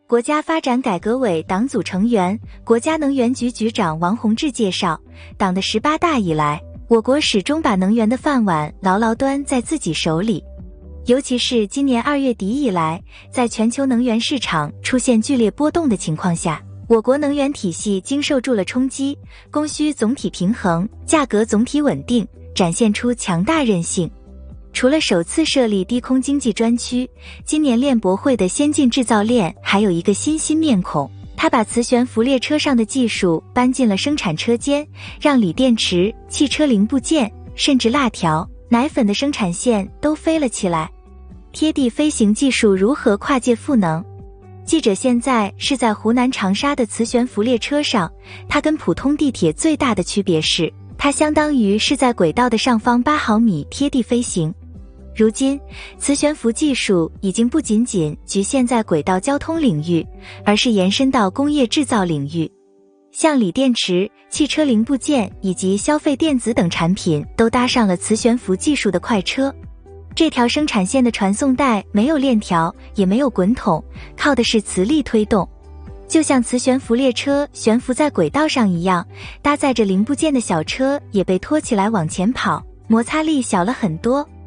国家发展改革委党组成员、国家能源局局长王洪志介绍，党的18大以来，我国始终把能源的饭碗牢牢端在自己手里。尤其是今年2月底以来，在全球能源市场出现剧烈波动的情况下，我国能源体系经受住了冲击，供需总体平衡，价格总体稳定，展现出强大韧性。除了首次设立低空经济专区，今年链博会的先进制造链还有一个新面孔，它把磁悬浮列车上的技术搬进了生产车间，让锂电池、汽车零部件，甚至辣条、奶粉的生产线都飞了起来。贴地飞行技术如何跨界赋能？记者现在是在湖南长沙的磁悬浮列车上，它跟普通地铁最大的区别是，它相当于是在轨道的上方8毫米贴地飞行。如今，磁悬浮技术已经不仅仅局限在轨道交通领域，而是延伸到工业制造领域。像锂电池、汽车零部件以及消费电子等产品都搭上了磁悬浮技术的快车。这条生产线的传送带没有链条，也没有滚筒，靠的是磁力推动。就像磁悬浮列车悬浮在轨道上一样，搭载着零部件的小车也被拖起来往前跑，摩擦力小了很多。